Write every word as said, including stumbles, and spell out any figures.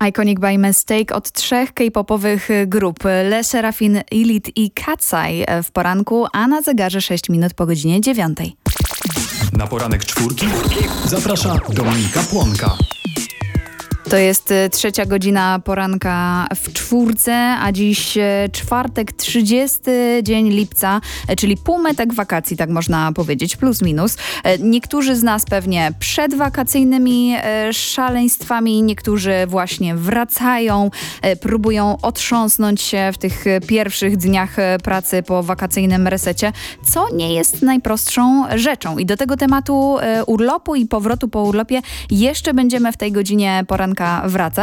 Iconic by Mistake od trzech K-popowych grup Le Sserafin, Elite i Katseye w poranku, a na zegarze sześć minut po godzinie dziewiątej. Na poranek czwórki zaprasza Dominika Płonka. To jest trzecia godzina poranka w czwórce, a dziś czwartek, trzydziesty dzień lipca, czyli półmetek wakacji, tak można powiedzieć, plus minus. Niektórzy z nas pewnie przed wakacyjnymi szaleństwami, niektórzy właśnie wracają, próbują otrząsnąć się w tych pierwszych dniach pracy po wakacyjnym resecie, co nie jest najprostszą rzeczą. I do tego tematu urlopu i powrotu po urlopie jeszcze będziemy w tej godzinie poranka wracać.